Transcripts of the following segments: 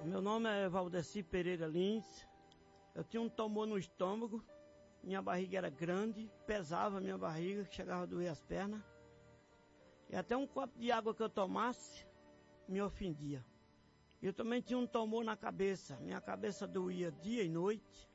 Meu nome é Valdeci Pereira Lins. Eu tinha um tumor no estômago, minha barriga era grande, pesava a minha barriga, que chegava a doer as pernas. E até um copo de água que eu tomasse, me ofendia. Eu também tinha um tumor na cabeça, minha cabeça doía dia e noite.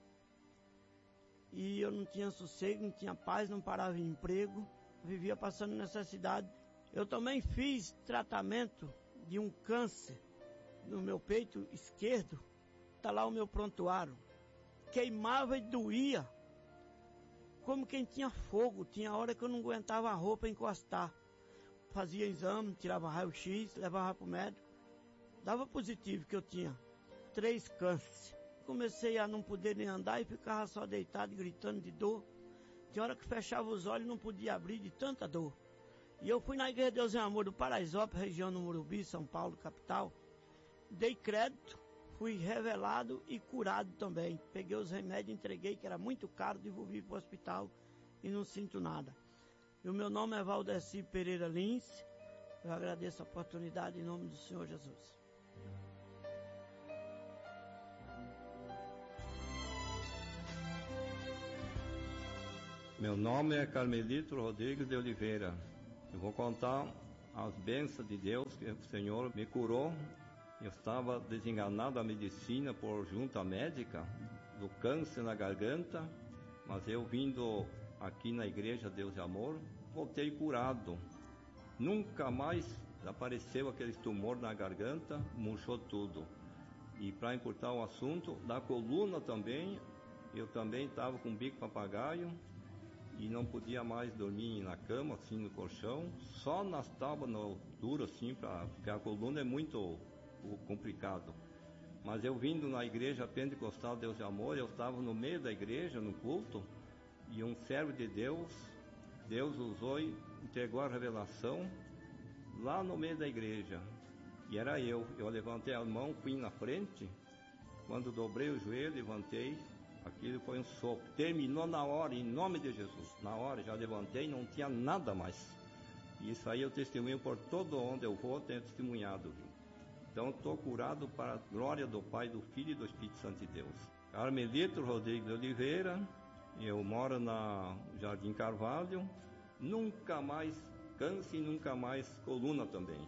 E eu não tinha sossego, não tinha paz, não parava em emprego, vivia passando necessidade. Eu também fiz tratamento de um câncer no meu peito esquerdo, tá lá o meu prontuário. Queimava e doía, como quem tinha fogo. Tinha hora que eu não aguentava a roupa encostar. Fazia exame, tirava raio-x, levava para o médico. Dava positivo que eu tinha 3 cânceres. Comecei a não poder nem andar e ficava só deitado, gritando de dor. Tinha hora que fechava os olhos e não podia abrir de tanta dor. E eu fui na Igreja de Deus em Amor do Paraisópolis, região do Morumbi, São Paulo, capital. Dei crédito, fui revelado e curado também. Peguei os remédios, entreguei, que era muito caro, devolvi para o hospital e não sinto nada. E o meu nome é Valdeci Pereira Lins. Eu agradeço a oportunidade em nome do Senhor Jesus. Meu nome é Carmelito Rodrigues de Oliveira. Eu vou contar as bênçãos de Deus que o Senhor me curou. Eu estava desenganado da medicina por junta médica, do câncer na garganta, mas eu vindo aqui na Igreja Deus de Amor, voltei curado. Nunca mais apareceu aquele tumor na garganta, murchou tudo. E para encurtar o assunto, da coluna também, eu também estava com bico papagaio e não podia mais dormir na cama, assim no colchão, só nas tábuas na altura, assim, porque a coluna é muito complicado. Mas eu vindo na igreja pentecostal Deus de Amor, eu estava no meio da igreja, no culto, e um servo de Deus, Deus usou e entregou a revelação lá no meio da igreja. E era eu levantei a mão, fui na frente, quando dobrei o joelho, levantei, aquilo foi um sopro, terminou na hora, em nome de Jesus. Na hora, já levantei, não tinha nada mais. E isso aí eu testemunho por todo onde eu vou, tenho testemunhado, viu? Então estou curado para a glória do Pai, do Filho e do Espírito Santo de Deus. Carmelito Rodrigues de Oliveira, eu moro na Jardim Carvalho, nunca mais câncer e nunca mais coluna também.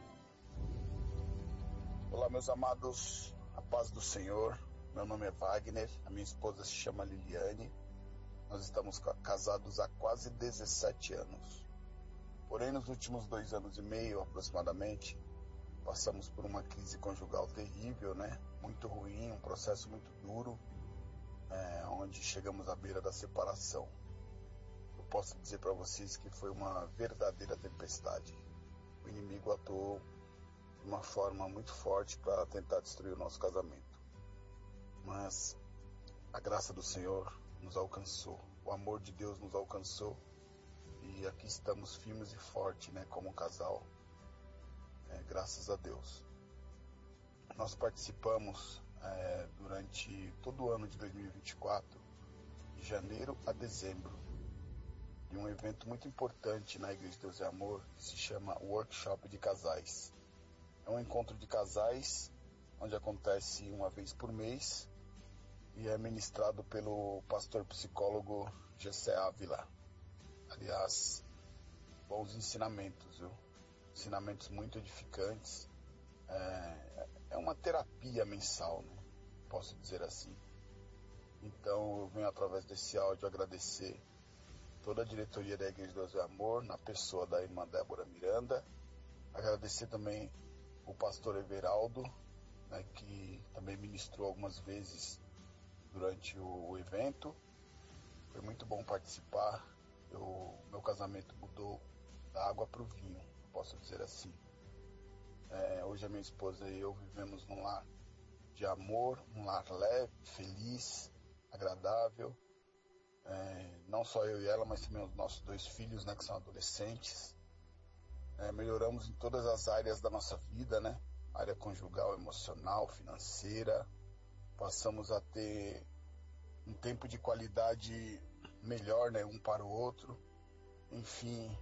Olá, meus amados, a paz do Senhor. Meu nome é Wagner, a minha esposa se chama Liliane. Nós estamos casados há quase 17 anos. Porém, nos últimos 2 anos e meio, aproximadamente, passamos por uma crise conjugal terrível, né? Muito ruim, um processo muito duro, onde chegamos à beira da separação. Eu posso dizer para vocês que foi uma verdadeira tempestade. O inimigo atuou de uma forma muito forte para tentar destruir o nosso casamento. Mas a graça do Senhor nos alcançou, o amor de Deus nos alcançou, e aqui estamos firmes e fortes, né, como um casal, graças a Deus. Nós participamos durante todo o ano de 2024, de janeiro a dezembro, de um evento muito importante na Igreja de Deus e Amor, que se chama Workshop de Casais. É um encontro de casais, onde acontece uma vez por mês, e é ministrado pelo pastor psicólogo Gessé Ávila. Aliás, bons ensinamentos, viu? Ensinamentos muito edificantes. É uma terapia mensal, né? Posso dizer assim. Então eu venho através desse áudio agradecer toda a diretoria da Igreja de Deus e Amor, na pessoa da irmã Débora Miranda. Agradecer também o pastor Everaldo, né, que também ministrou algumas vezes durante o evento. Foi muito bom participar. Meu casamento mudou da água para o vinho, posso dizer assim. Hoje a minha esposa e eu vivemos num lar de amor, um lar leve, feliz, agradável. Não só eu e ela, mas também os nossos 2 filhos, né, que são adolescentes. Melhoramos em todas as áreas da nossa vida, né? Área conjugal, emocional, financeira. Passamos a ter um tempo de qualidade melhor, né, um para o outro. Enfim,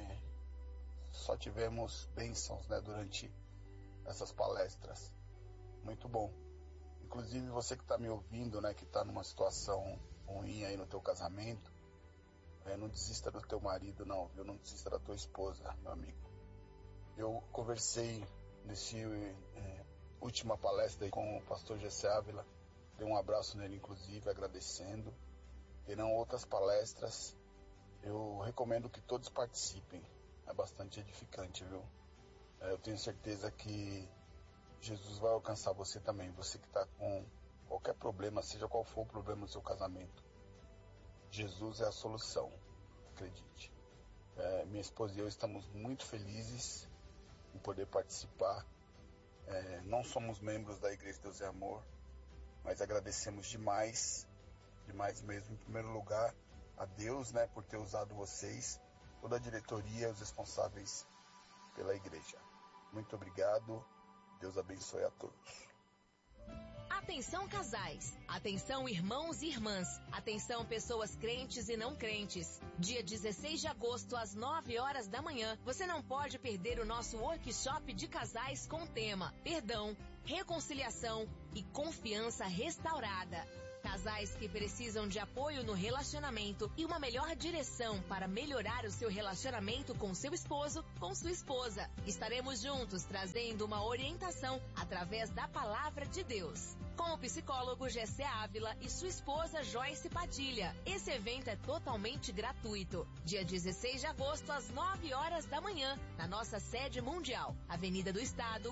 só tivemos bênçãos, né, durante essas palestras. Muito bom. Inclusive você que está me ouvindo, né, que está numa situação ruim aí no teu casamento, não desista do teu marido não, viu? Não desista da tua esposa, meu amigo. Eu conversei nesse última palestra aí com o pastor Jessé Ávila, dei um abraço nele inclusive, agradecendo. Terão outras palestras, eu recomendo que todos participem, é bastante edificante, viu? Eu tenho certeza que Jesus vai alcançar você também, você que está com qualquer problema, seja qual for o problema do seu casamento. Jesus é a solução, acredite. Minha esposa e eu estamos muito felizes em poder participar. Não somos membros da Igreja Deus é Amor, mas agradecemos demais mesmo, em primeiro lugar, a Deus, né, por ter usado vocês, toda a diretoria, os responsáveis pela igreja. Muito obrigado, Deus abençoe a todos. Atenção casais, atenção irmãos e irmãs, atenção pessoas crentes e não crentes. Dia 16 de agosto, às 9 horas da manhã, você não pode perder o nosso workshop de casais com o tema Perdão, Reconciliação e Confiança Restaurada. Casais que precisam de apoio no relacionamento e uma melhor direção para melhorar o seu relacionamento com seu esposo, com sua esposa. Estaremos juntos trazendo uma orientação através da palavra de Deus. Com o psicólogo Jessé Ávila e sua esposa Joyce Padilha. Esse evento é totalmente gratuito. Dia 16 de agosto, às 9 horas da manhã, na nossa sede mundial. Avenida do Estado,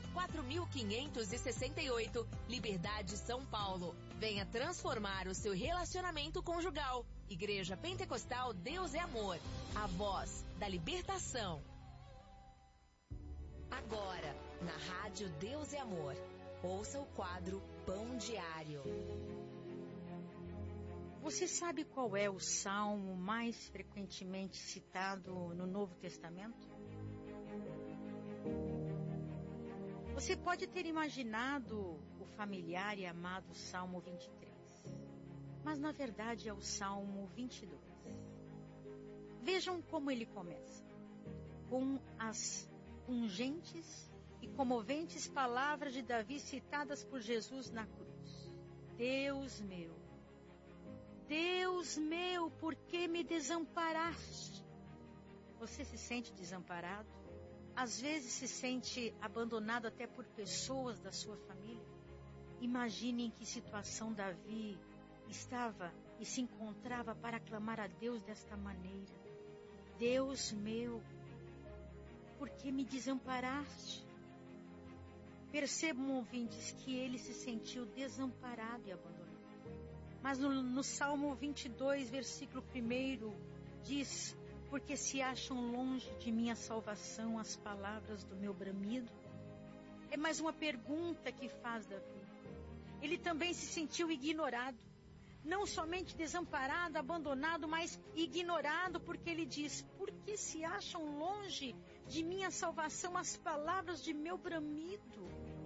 4568, Liberdade, São Paulo. Venha transformar o seu relacionamento conjugal. Igreja Pentecostal Deus é Amor. A voz da libertação. Agora, na Rádio Deus é Amor. Ouça o quadro Pão Diário. Você sabe qual é o salmo mais frequentemente citado no Novo Testamento? Você pode ter imaginado o familiar e amado Salmo 23, mas na verdade é o Salmo 22. Vejam como ele começa, com as pungentes e comoventes palavras de Davi citadas por Jesus na cruz. Deus meu, por que me desamparaste? Você se sente desamparado? Às vezes se sente abandonado até por pessoas da sua família? Imagine em que situação Davi estava e se encontrava para clamar a Deus desta maneira. Deus meu, por que me desamparaste? Percebam, ouvintes, que ele se sentiu desamparado e abandonado. Mas no Salmo 22, versículo 1, diz: porque se acham longe de minha salvação as palavras do meu bramido? É mais uma pergunta que faz Davi. Ele também se sentiu ignorado. Não somente desamparado, abandonado, mas ignorado, porque ele diz: por que se acham longe de minha salvação as palavras de meu bramido?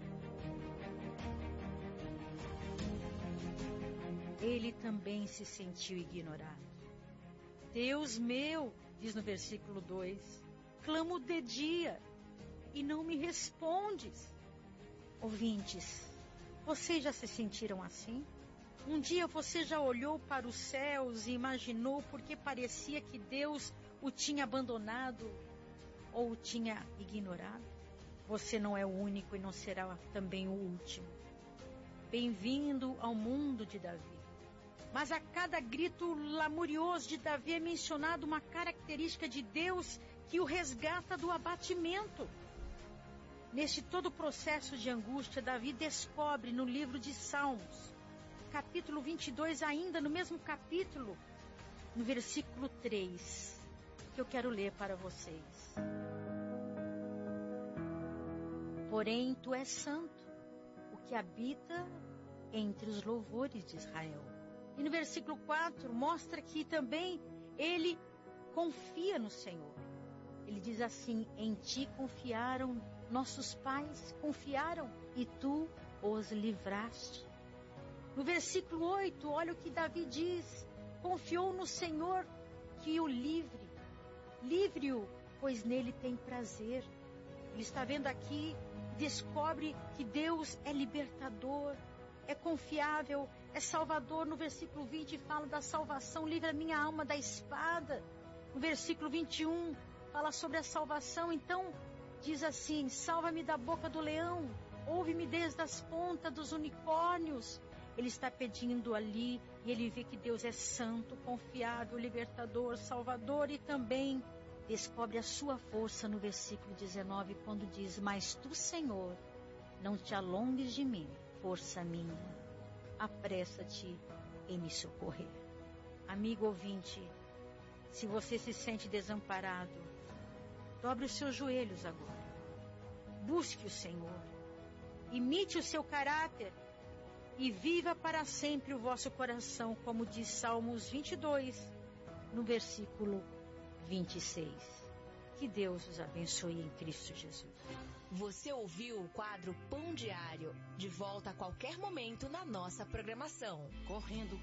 Ele também se sentiu ignorado. Deus meu, diz no versículo 2, clamo de dia e não me respondes. Ouvintes, vocês já se sentiram assim? Um dia você já olhou para os céus e imaginou porque parecia que Deus o tinha abandonado ou o tinha ignorado? Você não é o único e não será também o último. Bem-vindo ao mundo de Davi. Mas a cada grito lamurioso de Davi é mencionada uma característica de Deus que o resgata do abatimento. Neste todo processo de angústia, Davi descobre no livro de Salmos, capítulo 22, ainda no mesmo capítulo, no versículo 3, que eu quero ler para vocês. Porém, tu és santo, o que habita entre os louvores de Israel. E no versículo 4 mostra que também ele confia no Senhor. Ele diz assim: em ti confiaram nossos pais, confiaram e tu os livraste. No versículo 8, olha o que Davi diz: confiou no Senhor que o livre. Livre-o, pois nele tem prazer. Ele está vendo aqui, descobre que Deus é libertador, é confiável, é salvador. No versículo 20 fala da salvação, livra minha alma da espada. No versículo 21 fala sobre a salvação. Então diz assim: salva-me da boca do leão, ouve-me desde as pontas dos unicórnios. Ele está pedindo ali e ele vê que Deus é santo, confiável, libertador, salvador, e também descobre a sua força no versículo 19, quando diz: mas tu, Senhor, não te alongues de mim, força minha, apressa-te em me socorrer. Amigo ouvinte, se você se sente desamparado, dobre os seus joelhos agora. Busque o Senhor, imite o seu caráter e viva para sempre o vosso coração, como diz Salmos 22, no versículo 26. Que Deus os abençoe em Cristo Jesus. Você ouviu o quadro Pão Diário, de volta a qualquer momento na nossa programação. Correndo